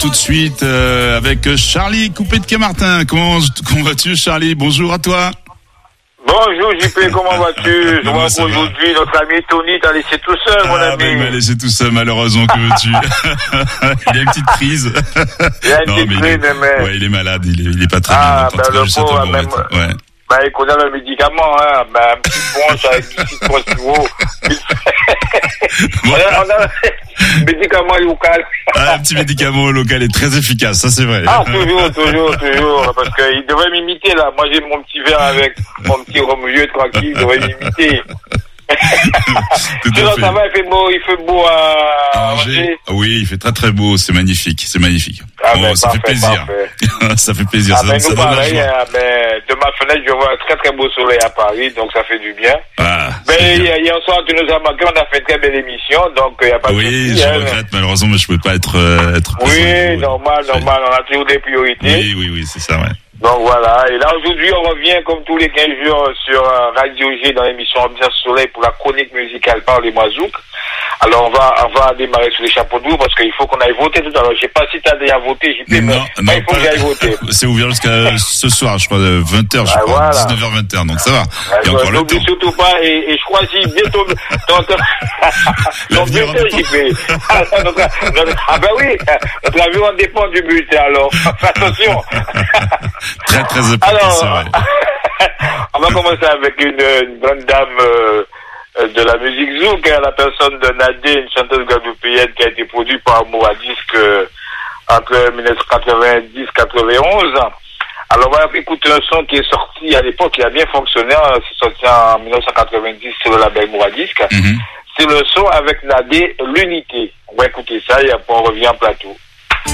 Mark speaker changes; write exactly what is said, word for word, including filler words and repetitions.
Speaker 1: tout de suite euh, avec Charlie Coupé de Quai-Martin. Comment, comment vas-tu, Charlie? Bonjour à toi.
Speaker 2: Bonjour J P, comment vas-tu? Je vois qu'aujourd'hui notre ami Tony t'a laissé tout seul,
Speaker 1: ah,
Speaker 2: mon ami.
Speaker 1: Ben, il m'a laissé tout seul, malheureusement, que veux-tu. Il a une petite crise.
Speaker 2: Il a une non, petite crise, mais... mais...
Speaker 1: Ouais, il est malade, il est, il est pas très
Speaker 2: ah,
Speaker 1: bien.
Speaker 2: Ben, le pauvre, même... ouais. Ben, il connaît le médicament, hein. Ben, un petit ponche avec du citron sirop. On a, on a un médicament local.
Speaker 1: Ah, un petit médicament local est très efficace, ça c'est vrai.
Speaker 2: Ah, toujours, toujours, toujours. Parce qu'il devrait m'imiter, là. Moi, j'ai mon petit verre avec mon petit rhum tranquille, il devrait m'imiter. Sinon, ça va, il fait beau, il fait beau à Angers.
Speaker 1: Oui, il fait très très beau, c'est magnifique, c'est magnifique.
Speaker 2: Ah,
Speaker 1: bon,
Speaker 2: ben,
Speaker 1: ça,
Speaker 2: parfait,
Speaker 1: fait plaisir. ça fait plaisir.
Speaker 2: Ah,
Speaker 1: ça
Speaker 2: ben,
Speaker 1: ça
Speaker 2: nous
Speaker 1: donne
Speaker 2: pareil, hein, ben, de ma fenêtre, je vois un très très beau soleil à Paris, donc ça fait du bien.
Speaker 1: Ah,
Speaker 2: ben, hier soir, tu nous as manqué, on a fait une très belle émission, donc il n'y a pas
Speaker 1: oui,
Speaker 2: de souci.
Speaker 1: Oui, je
Speaker 2: hein,
Speaker 1: regrette, mais... malheureusement, mais je ne peux pas être, euh, être
Speaker 2: Oui,
Speaker 1: présent,
Speaker 2: normal,
Speaker 1: ouais.
Speaker 2: normal, on a toujours des priorités.
Speaker 1: Oui, oui, oui, c'est ça, ouais.
Speaker 2: Donc voilà, et là aujourd'hui on revient comme tous les quinze jours sur euh, Radio G dans l'émission Ambiance Soleil pour la chronique musicale Parlez-moi Zouk. Alors on va on va démarrer sur les chapeaux de roue parce qu'il faut qu'on aille voter tout à l'heure. Je sais pas si tu as déjà voté, J P, mais
Speaker 1: non, non,
Speaker 2: il faut que j'aille voter.
Speaker 1: C'est ouvert jusqu'à ce soir, je crois, vingt heures, je
Speaker 2: ah,
Speaker 1: crois,
Speaker 2: voilà.
Speaker 1: dix-neuf heures vingt et un, donc ça va.
Speaker 2: Ah,
Speaker 1: il y a encore le temps.
Speaker 2: Surtout pas, et, et je choisis bientôt ton, ton, ton bulletin, J P. Ah ben oui, notre avion dépend du bulletin alors. Attention.
Speaker 1: Très très important,
Speaker 2: alors,
Speaker 1: c'est vrai.
Speaker 2: On va commencer avec une, une grande dame euh, de la musique zouk, hein, la personne de Nadé, une chanteuse guadeloupéenne qui a été produite par Mouradisque euh, entre dix-neuf cent quatre-vingt-dix et quatre-vingt-onze. Alors on va écouter un son qui est sorti à l'époque, qui a bien fonctionné, c'est sorti en dix-neuf cent quatre-vingt-dix sur le label Mouradisque. Mm-hmm. C'est le son avec Nadé, l'unité. On va écouter ça et après on revient en plateau.